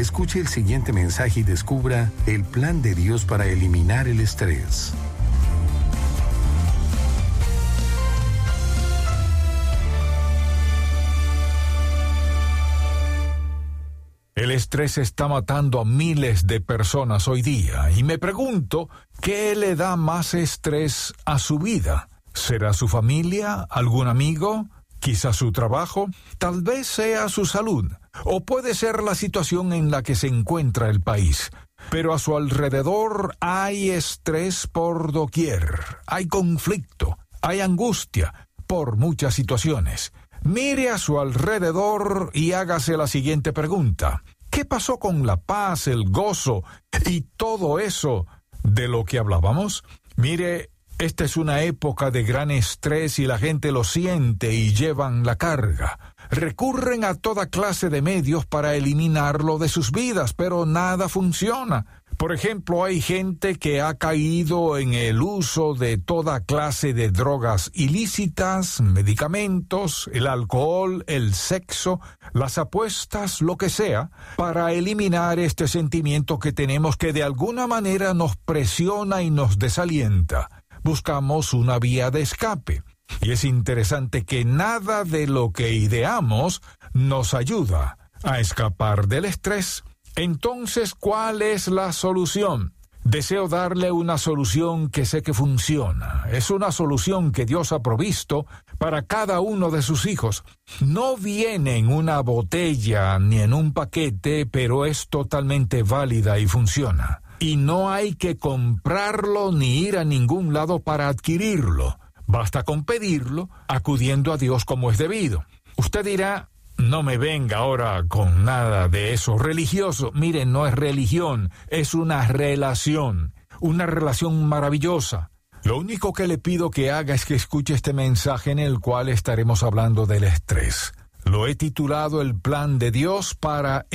Escuche el siguiente mensaje y descubra el plan de Dios para eliminar el estrés. El estrés está matando a miles de personas hoy día y me pregunto, ¿qué le da más estrés a su vida? ¿Será su familia? ¿Algún amigo? ¿Quizá su trabajo? Tal vez sea su salud. O puede ser la situación en la que se encuentra el país. Pero a su alrededor hay estrés por doquier. Hay conflicto, hay angustia por muchas situaciones. Mire a su alrededor y hágase la siguiente pregunta. ¿Qué pasó con la paz, el gozo y todo eso de lo que hablábamos? Mire, esta es una época de gran estrés y la gente lo siente y llevan la carga. Recurren a toda clase de medios para eliminarlo de sus vidas, pero nada funciona. Por ejemplo, hay gente que ha caído en el uso de toda clase de drogas ilícitas, medicamentos, el alcohol, el sexo, las apuestas, lo que sea, para eliminar este sentimiento que tenemos que de alguna manera nos presiona y nos desalienta. Buscamos una vía de escape. Y es interesante que nada de lo que ideamos nos ayuda a escapar del estrés. Entonces, ¿cuál es la solución? Deseo darle una solución que sé que funciona. Es una solución que Dios ha provisto para cada uno de sus hijos. No viene en una botella ni en un paquete, pero es totalmente válida y funciona. Y no hay que comprarlo ni ir a ningún lado para adquirirlo. Basta con pedirlo, acudiendo a Dios como es debido. Usted dirá, no me venga ahora con nada de eso religioso. Mire, no es religión, es una relación maravillosa. Lo único que le pido que haga es que escuche este mensaje en el cual estaremos hablando del estrés. Lo he titulado El plan de Dios para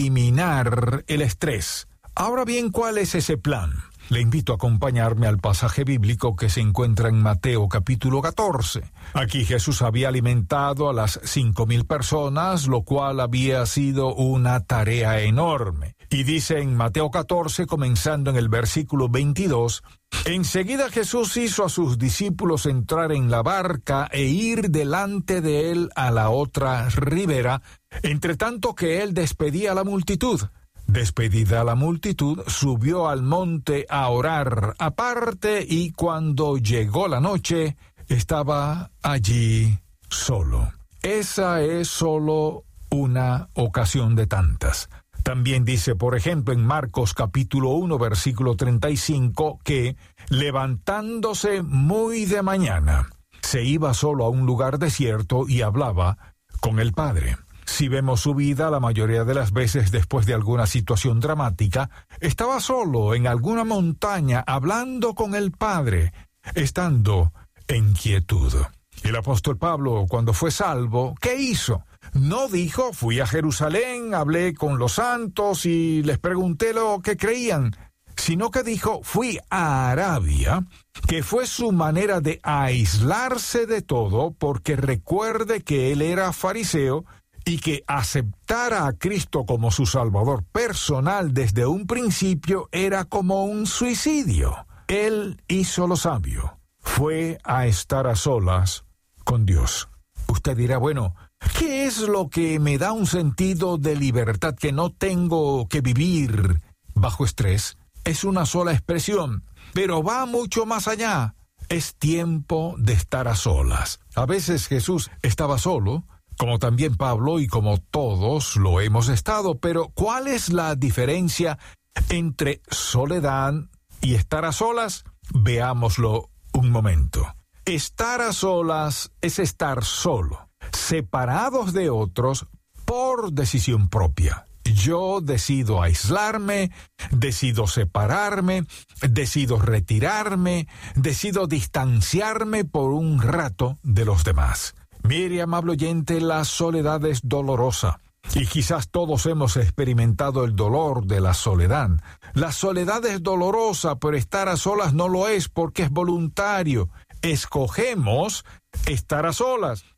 eliminar el estrés. Ahora bien, ¿cuál es ese plan? Le invito a acompañarme al pasaje bíblico que se encuentra en Mateo capítulo 14. Aquí Jesús había alimentado a las 5,000 personas, lo cual había sido una tarea enorme. Y dice en Mateo 14, comenzando en el versículo 22, enseguida Jesús hizo a sus discípulos entrar en la barca e ir delante de él a la otra ribera, entre tanto que él despedía a la multitud. Despedida la multitud, subió al monte a orar aparte y cuando llegó la noche, estaba allí solo. Esa es solo una ocasión de tantas. También dice, por ejemplo, en Marcos capítulo 1, versículo 35, que, levantándose muy de mañana, se iba solo a un lugar desierto y hablaba con el Padre. Si vemos su vida, la mayoría de las veces después de alguna situación dramática, estaba solo en alguna montaña hablando con el Padre, estando en quietud. El apóstol Pablo, cuando fue salvo, ¿qué hizo? No dijo, fui a Jerusalén, hablé con los santos y les pregunté lo que creían, sino que dijo, fui a Arabia, que fue su manera de aislarse de todo, porque recuerde que él era fariseo, y que aceptara a Cristo como su Salvador personal desde un principio era como un suicidio. Él hizo lo sabio. Fue a estar a solas con Dios. Usted dirá, bueno, ¿qué es lo que me da un sentido de libertad que no tengo que vivir bajo estrés? Es una sola expresión, pero va mucho más allá. Es tiempo de estar a solas. A veces Jesús estaba solo, como también Pablo y como todos lo hemos estado, pero ¿cuál es la diferencia entre soledad y estar a solas? Veámoslo un momento. Estar a solas es estar solo, separados de otros por decisión propia. Yo decido aislarme, decido separarme, decido retirarme, decido distanciarme por un rato de los demás. Mire, amable oyente, la soledad es dolorosa. Y quizás todos hemos experimentado el dolor de la soledad. La soledad es dolorosa, pero estar a solas no lo es porque es voluntario. Escogemos estar a solas.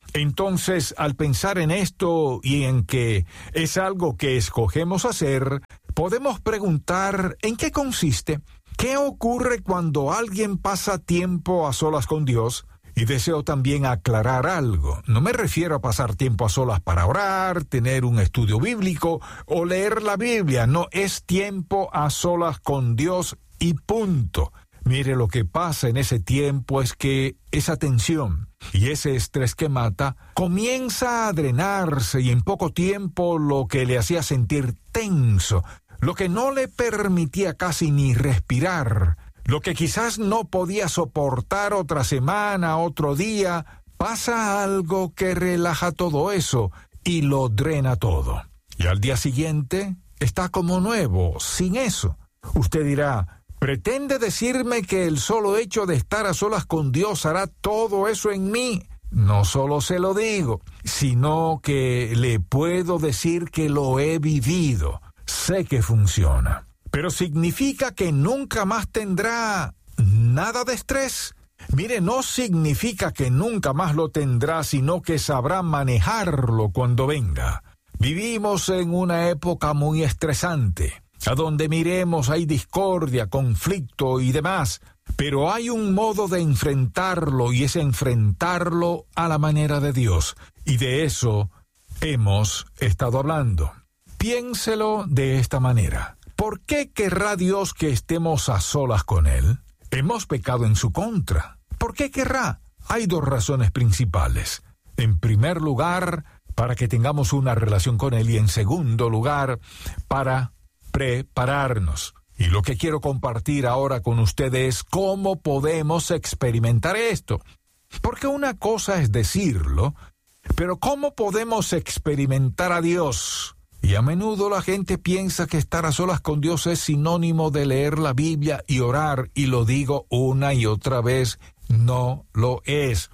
Entonces, al pensar en esto y en que es algo que escogemos hacer, podemos preguntar ¿en qué consiste? ¿Qué ocurre cuando alguien pasa tiempo a solas con Dios? Y deseo también aclarar algo. No me refiero a pasar tiempo a solas para orar, tener un estudio bíblico o leer la Biblia. No, es tiempo a solas con Dios y punto. Mire, lo que pasa en ese tiempo es que esa tensión y ese estrés que mata comienza a drenarse y en poco tiempo lo que le hacía sentir tenso, lo que no le permitía casi ni respirar, lo que quizás no podía soportar otra semana, otro día, pasa algo que relaja todo eso y lo drena todo. Y al día siguiente está como nuevo, sin eso. Usted dirá, ¿pretende decirme que el solo hecho de estar a solas con Dios hará todo eso en mí? No solo se lo digo, sino que le puedo decir que lo he vivido. Sé que funciona. Pero ¿significa que nunca más tendrá nada de estrés? Mire, no significa que nunca más lo tendrá, sino que sabrá manejarlo cuando venga. Vivimos en una época muy estresante. A donde miremos hay discordia, conflicto y demás. Pero hay un modo de enfrentarlo y es enfrentarlo a la manera de Dios. Y de eso hemos estado hablando. Piénselo de esta manera. ¿Por qué querrá Dios que estemos a solas con Él? Hemos pecado en su contra. ¿Por qué querrá? Hay dos razones principales. En primer lugar, para que tengamos una relación con Él y en segundo lugar, para prepararnos. Y lo que quiero compartir ahora con ustedes es cómo podemos experimentar esto. Porque una cosa es decirlo, pero ¿cómo podemos experimentar a Dios? Y a menudo la gente piensa que estar a solas con Dios es sinónimo de leer la Biblia y orar, y lo digo una y otra vez, no lo es.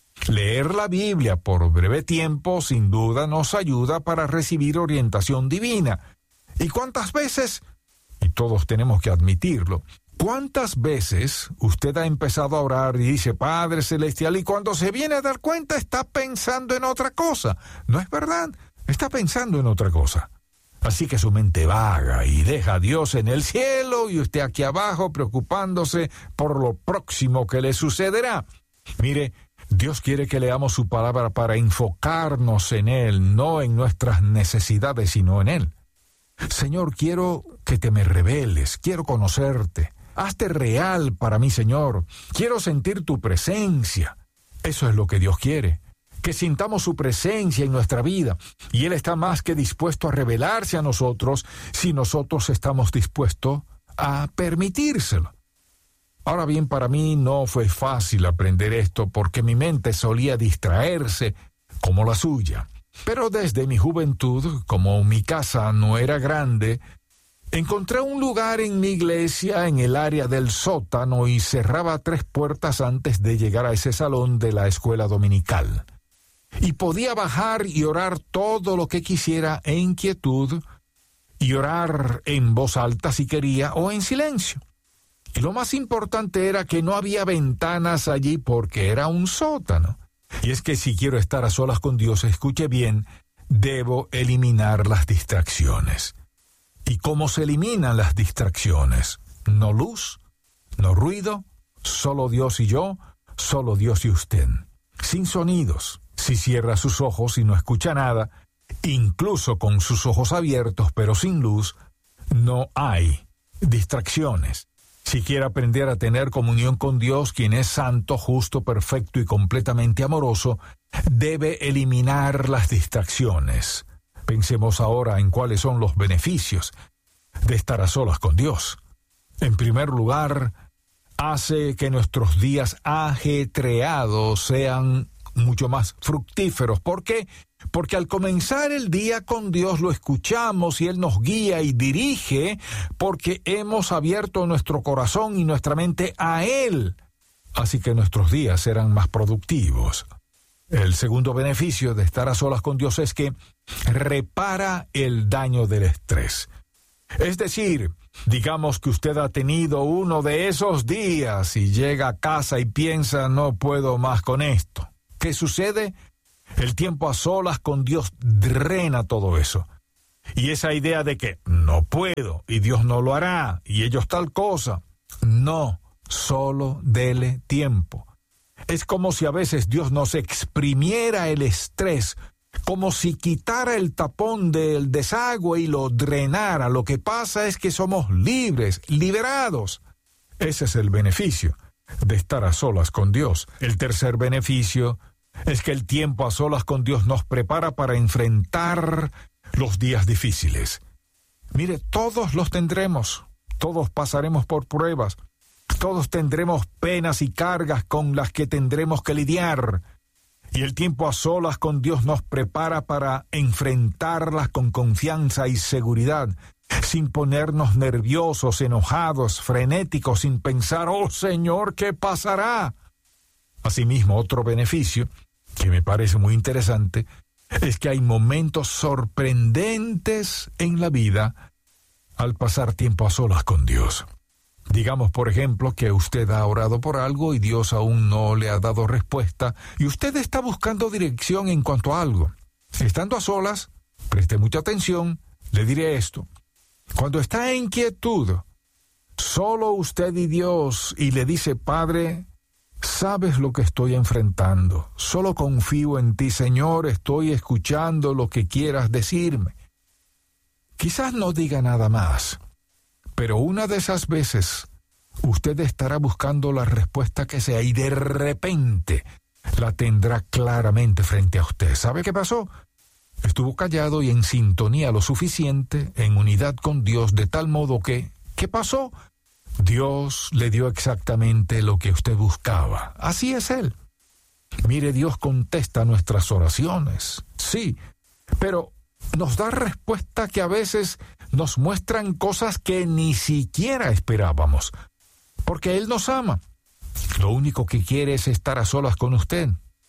Leer la Biblia por breve tiempo sin duda nos ayuda para recibir orientación divina. ¿Y cuántas veces? Y todos tenemos que admitirlo. ¿Cuántas veces usted ha empezado a orar y dice, Padre Celestial, y cuando se viene a dar cuenta está pensando en otra cosa? ¿No es verdad? Está pensando en otra cosa. Así que su mente vaga y deja a Dios en el cielo y usted aquí abajo preocupándose por lo próximo que le sucederá. Mire, Dios quiere que leamos su palabra para enfocarnos en Él, no en nuestras necesidades, sino en Él. Señor, quiero que te me reveles, quiero conocerte. Hazte real para mí, Señor. Quiero sentir tu presencia. Eso es lo que Dios quiere. Que sintamos su presencia en nuestra vida. Y Él está más que dispuesto a revelarse a nosotros si nosotros estamos dispuestos a permitírselo. Ahora bien, para mí no fue fácil aprender esto porque mi mente solía distraerse como la suya. Pero desde mi juventud, como mi casa no era grande, encontré un lugar en mi iglesia en el área del sótano y cerraba 3 puertas antes de llegar a ese salón de la escuela dominical. Y podía bajar y orar todo lo que quisiera en quietud y orar en voz alta si quería o en silencio. Y lo más importante era que no había ventanas allí porque era un sótano. Y es que si quiero estar a solas con Dios, escuche bien, debo eliminar las distracciones. ¿Y cómo se eliminan las distracciones? No luz, no ruido, solo Dios y yo, solo Dios y usted. Sin sonidos. Si cierra sus ojos y no escucha nada, incluso con sus ojos abiertos pero sin luz, no hay distracciones. Si quiere aprender a tener comunión con Dios, quien es santo, justo, perfecto y completamente amoroso, debe eliminar las distracciones. Pensemos ahora en cuáles son los beneficios de estar a solas con Dios. En primer lugar, hace que nuestros días ajetreados sean mucho más fructíferos. ¿Por qué? Porque al comenzar el día con Dios lo escuchamos y Él nos guía y dirige porque hemos abierto nuestro corazón y nuestra mente a Él. Así que nuestros días serán más productivos. El segundo beneficio de estar a solas con Dios es que repara el daño del estrés. Es decir, digamos que usted ha tenido uno de esos días y llega a casa y piensa, no puedo más con esto. ¿Qué sucede? El tiempo a solas con Dios drena todo eso. Y esa idea de que no puedo y Dios no lo hará y ellos tal cosa. No, solo dele tiempo. Es como si a veces Dios nos exprimiera el estrés, como si quitara el tapón del desagüe y lo drenara. Lo que pasa es que somos libres, liberados. Ese es el beneficio de estar a solas con Dios. El tercer beneficio es que el tiempo a solas con Dios nos prepara para enfrentar los días difíciles. Mire, todos los tendremos, todos pasaremos por pruebas, todos tendremos penas y cargas con las que tendremos que lidiar. Y el tiempo a solas con Dios nos prepara para enfrentarlas con confianza y seguridad, sin ponernos nerviosos, enojados, frenéticos, sin pensar, oh Señor, ¿qué pasará? Asimismo, otro beneficio, que me parece muy interesante, es que hay momentos sorprendentes en la vida al pasar tiempo a solas con Dios. Digamos, por ejemplo, que usted ha orado por algo y Dios aún no le ha dado respuesta y usted está buscando dirección en cuanto a algo. Estando a solas, preste mucha atención, le diré esto. Cuando está en quietud, solo usted y Dios, y le dice, Padre, sabes lo que estoy enfrentando. Solo confío en ti, Señor, estoy escuchando lo que quieras decirme. Quizás no diga nada más, pero una de esas veces usted estará buscando la respuesta que sea y de repente la tendrá claramente frente a usted. ¿Sabe qué pasó? Estuvo callado y en sintonía lo suficiente, en unidad con Dios, de tal modo que, ¿qué pasó? Dios le dio exactamente lo que usted buscaba. Así es Él. Mire, Dios contesta nuestras oraciones, sí, pero nos da respuesta que a veces nos muestran cosas que ni siquiera esperábamos, porque Él nos ama. Lo único que quiere es estar a solas con usted.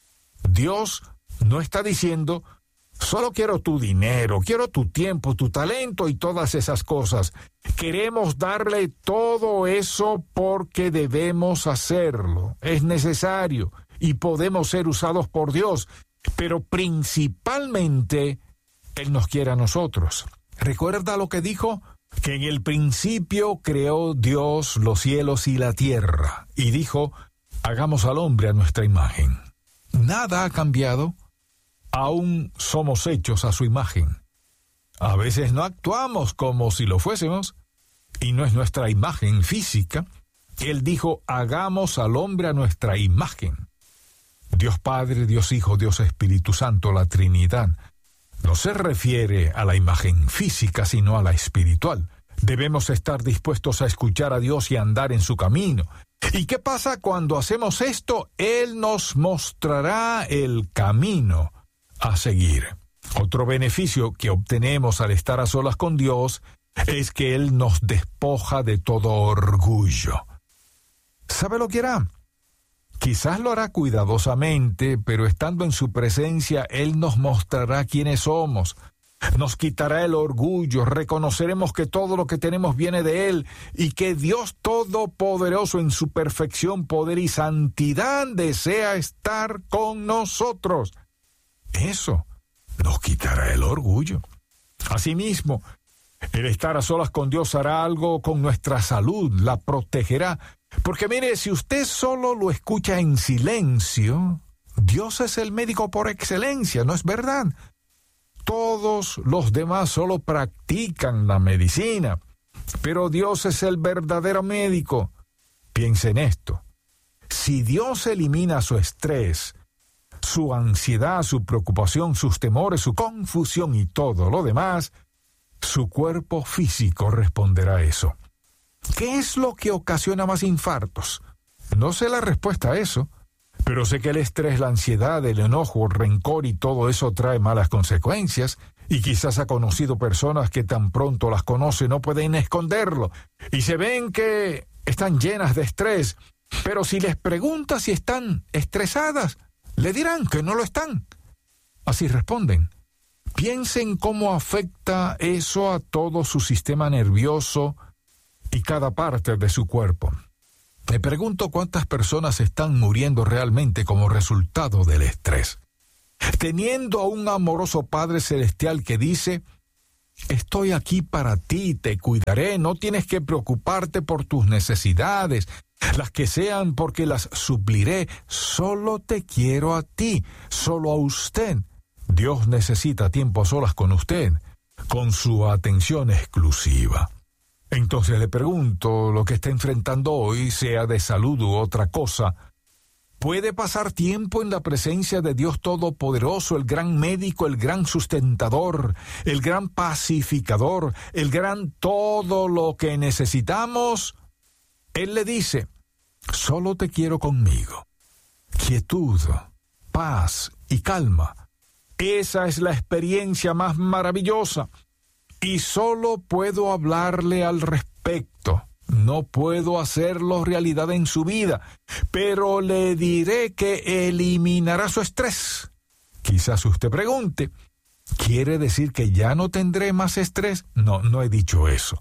Dios no está diciendo, solo quiero tu dinero, quiero tu tiempo, tu talento y todas esas cosas. Queremos darle todo eso porque debemos hacerlo. Es necesario y podemos ser usados por Dios, pero principalmente Él nos quiere a nosotros. ¿Recuerda lo que dijo? Que en el principio creó Dios los cielos y la tierra, y dijo, hagamos al hombre a nuestra imagen. Nada ha cambiado, aún somos hechos a su imagen. A veces no actuamos como si lo fuésemos, y no es nuestra imagen física. Él dijo, hagamos al hombre a nuestra imagen. Dios Padre, Dios Hijo, Dios Espíritu Santo, la Trinidad, no se refiere a la imagen física, sino a la espiritual. Debemos estar dispuestos a escuchar a Dios y andar en su camino. ¿Y qué pasa cuando hacemos esto? Él nos mostrará el camino a seguir. Otro beneficio que obtenemos al estar a solas con Dios es que Él nos despoja de todo orgullo. ¿Sabe lo que hará? Quizás lo hará cuidadosamente, pero estando en su presencia, Él nos mostrará quiénes somos. Nos quitará el orgullo, reconoceremos que todo lo que tenemos viene de Él y que Dios Todopoderoso en su perfección, poder y santidad desea estar con nosotros. Eso nos quitará el orgullo. Asimismo, el estar a solas con Dios hará algo con nuestra salud, la protegerá. Porque mire, si usted solo lo escucha en silencio, Dios es el médico por excelencia, ¿no es verdad? Todos los demás solo practican la medicina, pero Dios es el verdadero médico. Piense en esto. Si Dios elimina su estrés, su ansiedad, su preocupación, sus temores, su confusión y todo lo demás, su cuerpo físico responderá a eso. ¿Qué es lo que ocasiona más infartos? No sé la respuesta a eso, pero sé que el estrés, la ansiedad, el enojo, el rencor y todo eso trae malas consecuencias, y quizás ha conocido personas que tan pronto las conoce no pueden esconderlo, y se ven que están llenas de estrés, pero si les pregunta si están estresadas, le dirán que no lo están. Así responden. Piensen cómo afecta eso a todo su sistema nervioso y cada parte de su cuerpo. Me pregunto cuántas personas están muriendo realmente como resultado del estrés. teniendo a un amoroso Padre Celestial que dice: estoy aquí para ti, te cuidaré, no tienes que preocuparte por tus necesidades, las que sean, porque las supliré, solo te quiero a ti, solo a usted. Dios necesita tiempo a solas con usted, con su atención exclusiva. Entonces le pregunto, lo que está enfrentando hoy, sea de salud u otra cosa, ¿puede pasar tiempo en la presencia de Dios Todopoderoso, el gran médico, el gran sustentador, el gran pacificador, el gran todo lo que necesitamos? Él le dice: solo te quiero conmigo. Quietud, paz y calma. Esa es la experiencia más maravillosa. Y solo puedo hablarle al respecto. No puedo hacerlo realidad en su vida, pero le diré que eliminará su estrés. Quizás usted pregunte, ¿quiere decir que ya no tendré más estrés? No he dicho eso.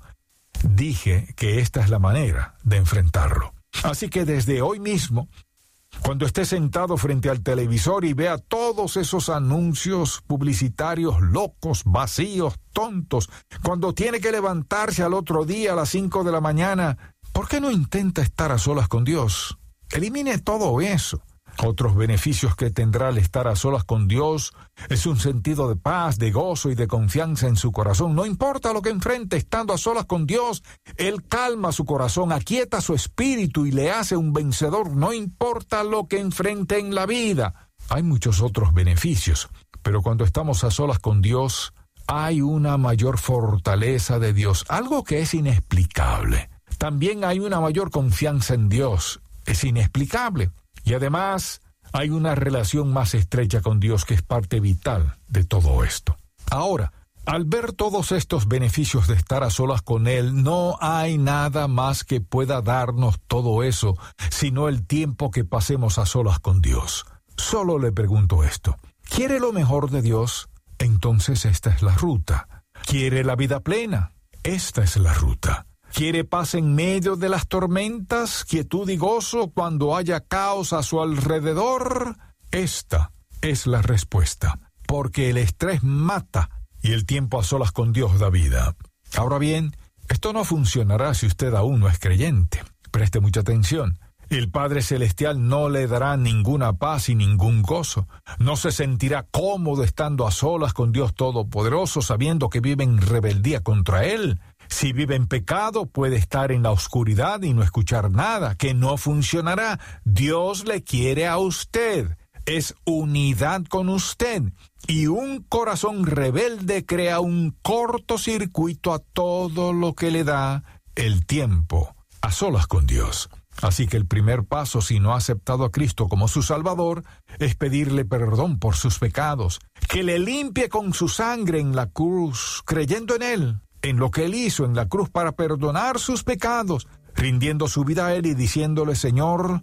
Dije que esta es la manera de enfrentarlo. Así que desde hoy mismo, cuando esté sentado frente al televisor y vea todos esos anuncios publicitarios locos, vacíos, tontos, cuando tiene que levantarse al otro día a las 5 de la mañana, ¿por qué no intenta estar a solas con Dios? Elimine todo eso. Otros beneficios que tendrá al estar a solas con Dios es un sentido de paz, de gozo y de confianza en su corazón. No importa lo que enfrente, estando a solas con Dios, Él calma su corazón, aquieta su espíritu y le hace un vencedor. No importa lo que enfrente en la vida. Hay muchos otros beneficios, pero cuando estamos a solas con Dios, hay una mayor fortaleza de Dios, algo que es inexplicable. También hay una mayor confianza en Dios, es inexplicable. Y además, hay una relación más estrecha con Dios que es parte vital de todo esto. Ahora, al ver todos estos beneficios de estar a solas con Él, no hay nada más que pueda darnos todo eso, sino el tiempo que pasemos a solas con Dios. Solo le pregunto esto: ¿quiere lo mejor de Dios? Entonces esta es la ruta. ¿Quiere la vida plena? Esta es la ruta. ¿Quiere paz en medio de las tormentas, quietud y gozo cuando haya caos a su alrededor? Esta es la respuesta, porque el estrés mata y el tiempo a solas con Dios da vida. Ahora bien, esto no funcionará si usted aún no es creyente. Preste mucha atención. El Padre Celestial no le dará ninguna paz y ningún gozo. No se sentirá cómodo estando a solas con Dios Todopoderoso, sabiendo que vive en rebeldía contra Él. Si vive en pecado, puede estar en la oscuridad y no escuchar nada, que no funcionará. Dios le quiere a usted. Es unidad con usted. Y un corazón rebelde crea un cortocircuito a todo lo que le da el tiempo a solas con Dios. Así que el primer paso, si no ha aceptado a Cristo como su Salvador, es pedirle perdón por sus pecados, que le limpie con su sangre en la cruz, creyendo en Él, en lo que Él hizo en la cruz para perdonar sus pecados, rindiendo su vida a Él y diciéndole: Señor,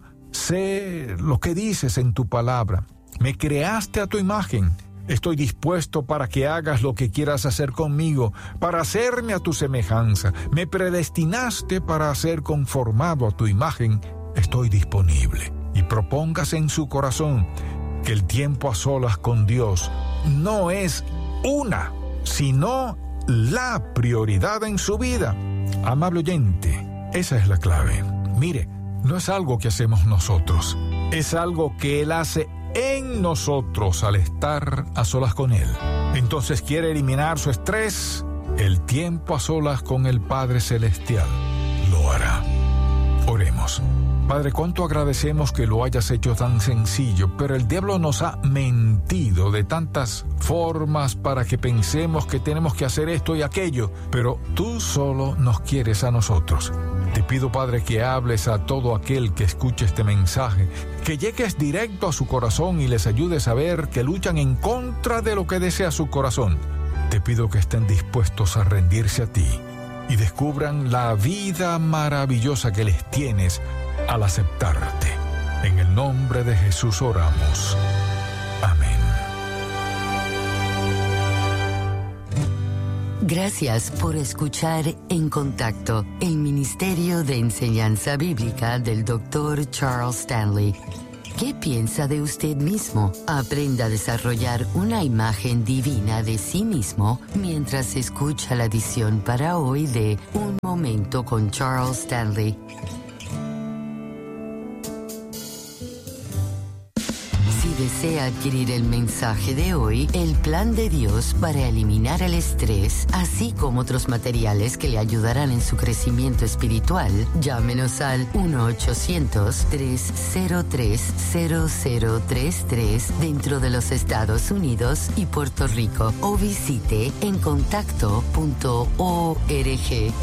sé lo que dices en tu palabra, me creaste a tu imagen, estoy dispuesto para que hagas lo que quieras hacer conmigo, para hacerme a tu semejanza, me predestinaste para ser conformado a tu imagen, estoy disponible. Y propóngase en su corazón que el tiempo a solas con Dios no es una, sino la prioridad en su vida. Amable oyente, esa es la clave. Mire, no es algo que hacemos nosotros, es algo que Él hace en nosotros al estar a solas con Él. Entonces, ¿quiere eliminar su estrés? El tiempo a solas con el Padre Celestial lo hará. Oremos. Padre, cuánto agradecemos que lo hayas hecho tan sencillo, pero el diablo nos ha mentido de tantas formas para que pensemos que tenemos que hacer esto y aquello, pero tú solo nos quieres a nosotros. Te pido, Padre, que hables a todo aquel que escuche este mensaje, que llegues directo a su corazón y les ayudes a ver que luchan en contra de lo que desea su corazón. Te pido que estén dispuestos a rendirse a ti y descubran la vida maravillosa que les tienes al aceptarte. En el nombre de Jesús oramos. Amén. Gracias por escuchar En Contacto, el Ministerio de Enseñanza Bíblica del Dr. Charles Stanley. ¿Qué piensa de usted mismo? Aprenda a desarrollar una imagen divina de sí mismo mientras escucha la edición para hoy de Un Momento con Charles Stanley. Si desea adquirir el mensaje de hoy, El Plan de Dios para eliminar el estrés, así como otros materiales que le ayudarán en su crecimiento espiritual, llámenos al 1-800-303-0033 dentro de los Estados Unidos y Puerto Rico o visite encontacto.org.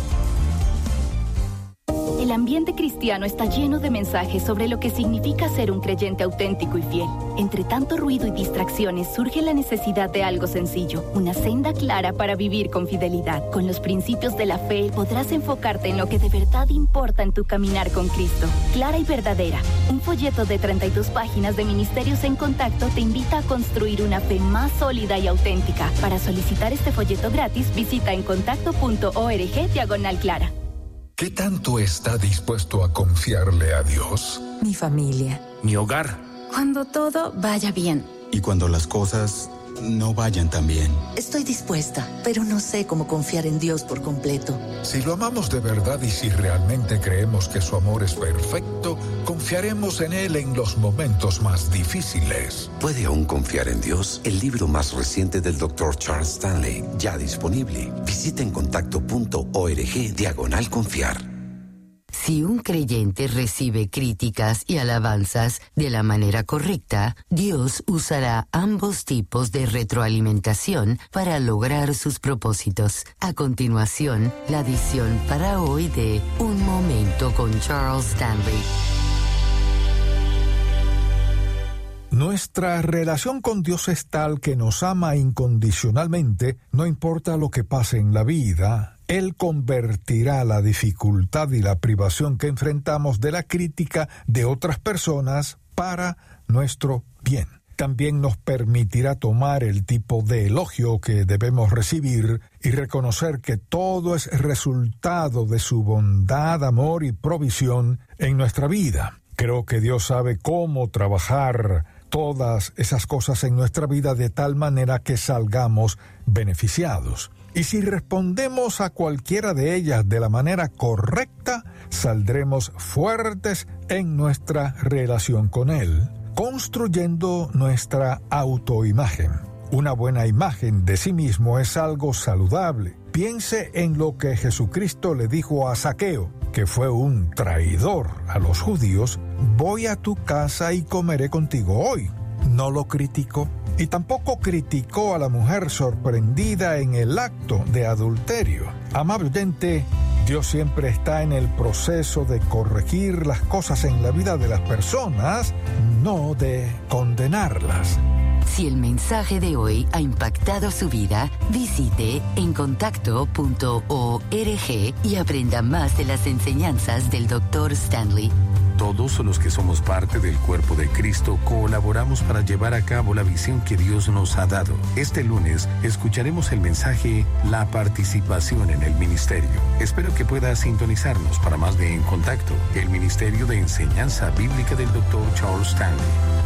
El ambiente cristiano está lleno de mensajes sobre lo que significa ser un creyente auténtico y fiel. Entre tanto ruido y distracciones surge la necesidad de algo sencillo, una senda clara para vivir con fidelidad. Con los principios de la fe podrás enfocarte en lo que de verdad importa en tu caminar con Cristo. Clara y verdadera, un folleto de 32 páginas de Ministerios en Contacto te invita a construir una fe más sólida y auténtica. Para solicitar este folleto gratis, visita encontacto.org/Clara. ¿Qué tanto está dispuesto a confiarle a Dios? Mi familia. Mi hogar. Cuando todo vaya bien. Y cuando las cosas no vayan tan bien. Estoy dispuesta, pero no sé cómo confiar en Dios por completo. Si lo amamos de verdad y si realmente creemos que su amor es perfecto, confiaremos en Él en los momentos más difíciles. ¿Puede aún confiar en Dios? El libro más reciente del Dr. Charles Stanley, ya disponible. Visita encontacto.org/confiar. Si un creyente recibe críticas y alabanzas de la manera correcta, Dios usará ambos tipos de retroalimentación para lograr sus propósitos. A continuación, la edición para hoy de Un Momento con Charles Stanley. Nuestra relación con Dios es tal que nos ama incondicionalmente, no importa lo que pase en la vida. Él convertirá la dificultad y la privación que enfrentamos de la crítica de otras personas para nuestro bien. También nos permitirá tomar el tipo de elogio que debemos recibir y reconocer que todo es resultado de su bondad, amor y provisión en nuestra vida. Creo que Dios sabe cómo trabajar todas esas cosas en nuestra vida de tal manera que salgamos beneficiados. Y si respondemos a cualquiera de ellas de la manera correcta, saldremos fuertes en nuestra relación con Él, construyendo nuestra autoimagen. Una buena imagen de sí mismo es algo saludable. Piense en lo que Jesucristo le dijo a Zaqueo, que fue un traidor a los judíos: voy a tu casa y comeré contigo hoy. No lo criticó. Y tampoco criticó a la mujer sorprendida en el acto de adulterio. Amable oyente, Dios siempre está en el proceso de corregir las cosas en la vida de las personas, no de condenarlas. Si el mensaje de hoy ha impactado su vida, visite encontacto.org y aprenda más de las enseñanzas del Dr. Stanley. Todos los que somos parte del cuerpo de Cristo colaboramos para llevar a cabo la visión que Dios nos ha dado. Este lunes escucharemos el mensaje La participación en el ministerio. Espero que pueda sintonizarnos para más de En Contacto, el Ministerio de Enseñanza Bíblica del Dr. Charles Stanley.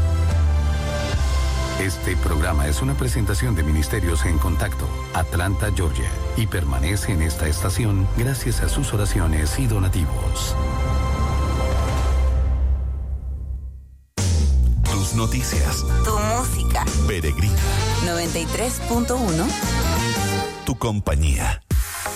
Este programa es una presentación de Ministerios en Contacto, Atlanta, Georgia, y permanece en esta estación gracias a sus oraciones y donativos. Tus noticias. Tu música. Peregrina. 93.1. Tu compañía.